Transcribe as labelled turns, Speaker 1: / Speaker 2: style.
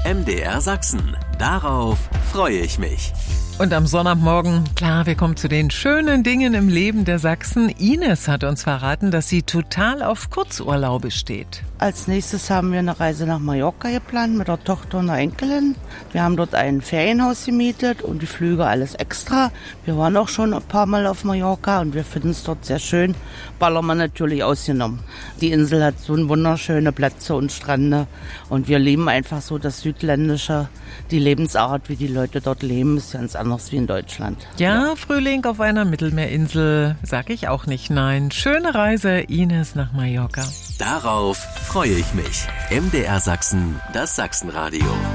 Speaker 1: MDR Sachsen. Darauf freue ich mich.
Speaker 2: Und am Sonntagmorgen, klar, wir kommen zu den schönen Dingen im Leben der Sachsen. Ines hat uns verraten, dass sie total auf Kurzurlaube steht.
Speaker 3: Als nächstes haben wir eine Reise nach Mallorca geplant mit der Tochter und der Enkelin. Wir haben dort ein Ferienhaus gemietet und die Flüge alles extra. Wir waren auch schon ein paar Mal auf Mallorca und wir finden es dort sehr schön. Ballermann natürlich ausgenommen. Die Insel hat so wunderschöne Plätze und Strände und wir lieben einfach so das Südländische, die Lebensart, wie die Leute dort leben, ist ganz anders wie in Deutschland.
Speaker 2: Ja, Frühling auf einer Mittelmeerinsel, sag ich auch nicht nein. Schöne Reise, Ines, nach Mallorca.
Speaker 1: Darauf freue ich mich. MDR Sachsen, das Sachsenradio.